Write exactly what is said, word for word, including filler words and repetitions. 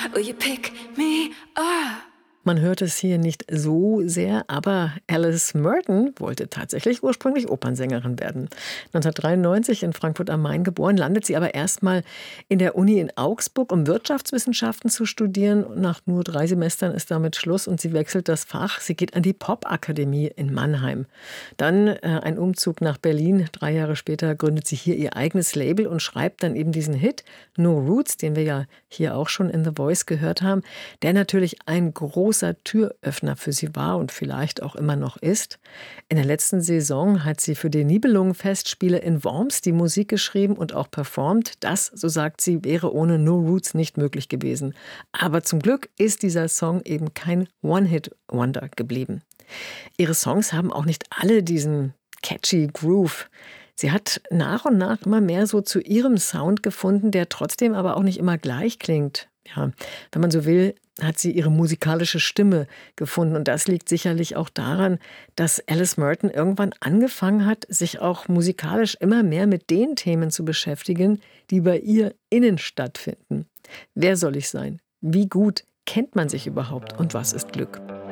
will you pick me up? Man hört es hier nicht so sehr, aber Alice Merton wollte tatsächlich ursprünglich Opernsängerin werden. neunzehnhundertdreiundneunzig in Frankfurt am Main geboren, landet sie aber erstmal in der Uni in Augsburg, um Wirtschaftswissenschaften zu studieren. Nach nur drei Semestern ist damit Schluss und sie wechselt das Fach. Sie geht an die Popakademie in Mannheim. Dann äh, ein Umzug nach Berlin. Drei Jahre später gründet sie hier ihr eigenes Label und schreibt dann eben diesen Hit No Roots, den wir ja hier auch schon in The Voice gehört haben, der natürlich ein großer Türöffner für sie war und vielleicht auch immer noch ist. In der letzten Saison hat sie für die Nibelungenfestspiele in Worms die Musik geschrieben und auch performt. Das, so sagt sie, wäre ohne No Roots nicht möglich gewesen. Aber zum Glück ist dieser Song eben kein One-Hit-Wonder geblieben. Ihre Songs haben auch nicht alle diesen catchy Groove. Sie hat nach und nach immer mehr so zu ihrem Sound gefunden, der trotzdem aber auch nicht immer gleich klingt. Ja, wenn man so will, hat sie ihre musikalische Stimme gefunden. Und das liegt sicherlich auch daran, dass Alice Merton irgendwann angefangen hat, sich auch musikalisch immer mehr mit den Themen zu beschäftigen, die bei ihr innen stattfinden. Wer soll ich sein? Wie gut kennt man sich überhaupt? Und was ist Glück?